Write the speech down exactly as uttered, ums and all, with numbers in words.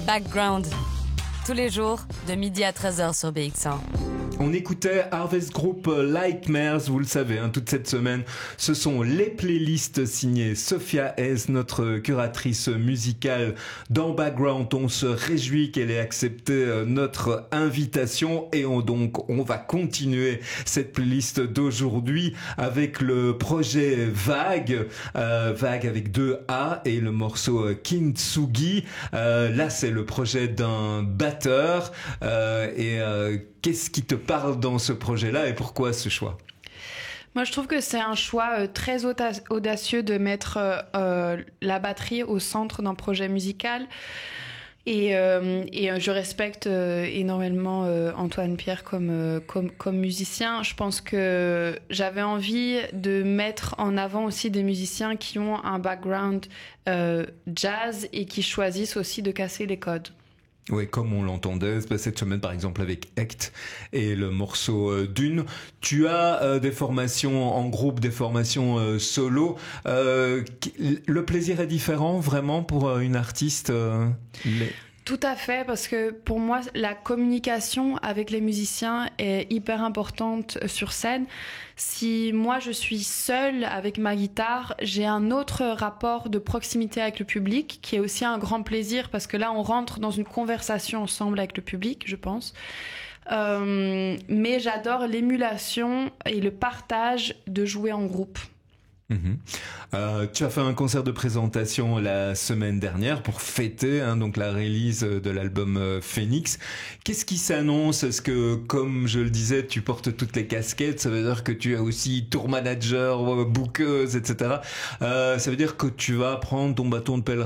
Background, tous les jours, de midi à treize heures sur B X cent. On écoutait Harvest Group Nightmares, vous le savez, hein, toute cette semaine. Ce sont les playlists signées Sophia S, notre curatrice musicale dans Background. On se réjouit qu'elle ait accepté notre invitation et on, donc on va continuer cette playlist d'aujourd'hui avec le projet Vague, euh, Vague avec deux A et le morceau Kintsugi. Euh, là, c'est le projet d'un batteur euh, et euh, qu'est-ce qui te parle dans ce projet-là et pourquoi ce choix ? Moi, je trouve que c'est un choix euh, très auda- audacieux de mettre euh, la batterie au centre d'un projet musical. Et, euh, et euh, je respecte euh, énormément euh, Antoine Pierre comme, euh, comme, comme musicien. Je pense que j'avais envie de mettre en avant aussi des musiciens qui ont un background euh, jazz et qui choisissent aussi de casser les codes. Oui, comme on l'entendait cette semaine par exemple avec Hecht et le morceau euh, Dune. Tu as euh, des formations en groupe, des formations euh, solo. Euh, le plaisir est différent vraiment pour euh, une artiste euh, les... Tout à fait, parce que pour moi, la communication avec les musiciens est hyper importante sur scène. Si moi, je suis seule avec ma guitare, j'ai un autre rapport de proximité avec le public, qui est aussi un grand plaisir, parce que là, on rentre dans une conversation ensemble avec le public, je pense. Euh, mais j'adore l'émulation et le partage de jouer en groupe. Mmh. Euh, tu as fait un concert de présentation la semaine dernière pour fêter hein, donc la release de l'album euh, Phoenix. Qu'est-ce qui s'annonce ? Est-ce que, comme je le disais, tu portes toutes les casquettes ? Ça veut dire que tu es aussi tour manager, bookeuse, et cetera. Euh, ça veut dire que tu vas prendre ton bâton de pèlerin